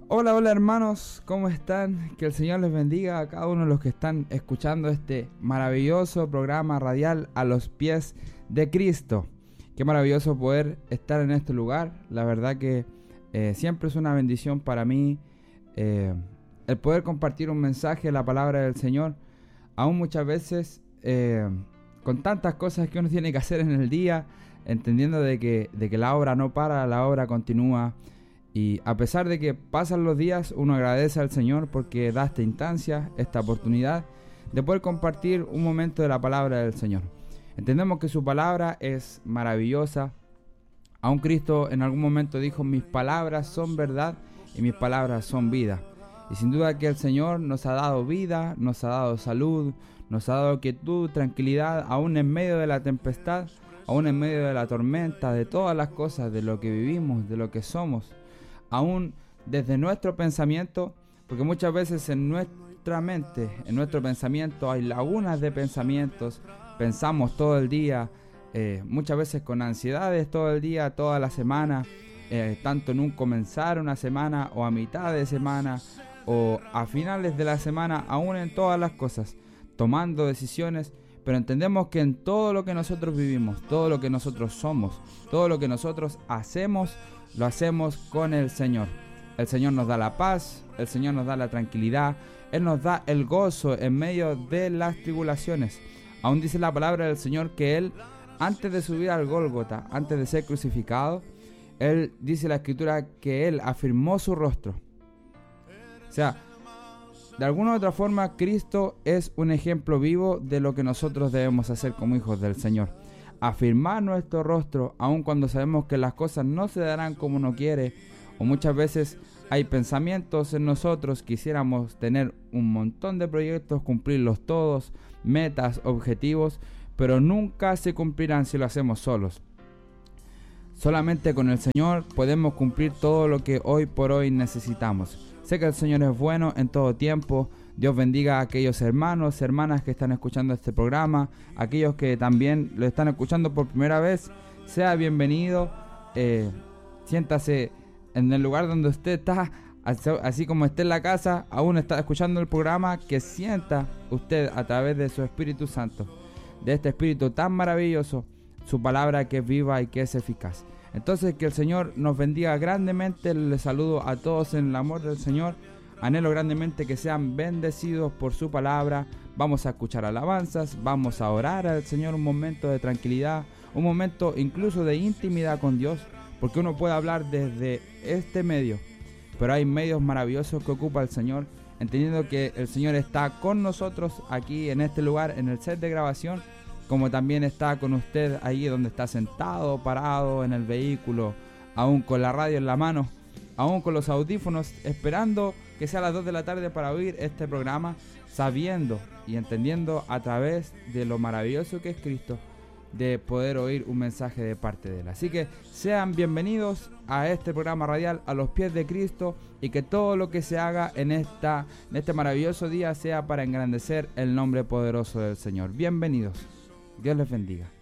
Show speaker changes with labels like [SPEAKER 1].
[SPEAKER 1] Hola, hola hermanos, ¿cómo están? Que el Señor les bendiga a cada uno de los que están escuchando este maravilloso programa radial A los Pies de Cristo. Qué maravilloso poder estar en este lugar. La verdad que siempre es una bendición para mí el poder compartir un mensaje de la palabra del Señor. Aún muchas veces con tantas cosas que uno tiene que hacer en el día, entendiendo de que la obra no para, la obra continúa. Y a pesar de que pasan los días, uno agradece al Señor porque da esta instancia, esta oportunidad de poder compartir un momento de la palabra del Señor. Entendemos que su palabra es maravillosa. Aún Cristo en algún momento dijo: mis palabras son verdad y mis palabras son vida. Y sin duda que el Señor nos ha dado vida, nos ha dado salud, nos ha dado quietud, tranquilidad, aún en medio de la tempestad, aún en medio de la tormenta, de todas las cosas, de lo que vivimos, de lo que somos. Aún desde nuestro pensamiento, porque muchas veces en nuestra mente, en nuestro pensamiento hay lagunas de pensamientos, pensamos todo el día, muchas veces con ansiedades todo el día, toda la semana, tanto en un comenzar una semana o a mitad de semana o a finales de la semana, aún en todas las cosas, tomando decisiones. Pero entendemos que en todo lo que nosotros vivimos, todo lo que nosotros somos, todo lo que nosotros hacemos, lo hacemos con el Señor. El Señor nos da la paz, el Señor nos da la tranquilidad, Él nos da el gozo en medio de las tribulaciones. Aún dice la palabra del Señor que Él, antes de subir al Gólgota, antes de ser crucificado, Él dice la Escritura que Él afirmó su rostro. O sea, de alguna u otra forma, Cristo es un ejemplo vivo de lo que nosotros debemos hacer como hijos del Señor. Afirmar nuestro rostro, aun cuando sabemos que las cosas no se darán como uno quiere, o muchas veces hay pensamientos en nosotros, quisiéramos tener un montón de proyectos, cumplirlos todos, metas, objetivos, pero nunca se cumplirán si lo hacemos solos. Solamente con el Señor podemos cumplir todo lo que hoy por hoy necesitamos. Sé que el Señor es bueno en todo tiempo. Dios bendiga a aquellos hermanos, hermanas que están escuchando este programa, aquellos que también lo están escuchando por primera vez. Sea bienvenido, siéntase en el lugar donde usted está, así como esté en la casa, aún está escuchando el programa, que sienta usted a través de su Espíritu Santo, de este Espíritu tan maravilloso, su palabra que es viva y que es eficaz. Entonces que el Señor nos bendiga grandemente. Les saludo a todos en el amor del Señor. Anhelo grandemente que sean bendecidos por su palabra. Vamos a escuchar alabanzas, vamos a orar al Señor, un momento de tranquilidad, un momento incluso de intimidad con Dios, porque uno puede hablar desde este medio, pero hay medios maravillosos que ocupa el Señor, entendiendo que el Señor está con nosotros aquí en este lugar, en el set de grabación, como también está con usted ahí donde está sentado, parado en el vehículo, aún con la radio en la mano, aún con los audífonos, esperando que sea las 2 de la tarde para oír este programa, sabiendo y entendiendo a través de lo maravilloso que es Cristo, de poder oír un mensaje de parte de Él. Así que sean bienvenidos a este programa radial A los Pies de Cristo, y que todo lo que se haga en este maravilloso día sea para engrandecer el nombre poderoso del Señor. Bienvenidos. Dios les bendiga.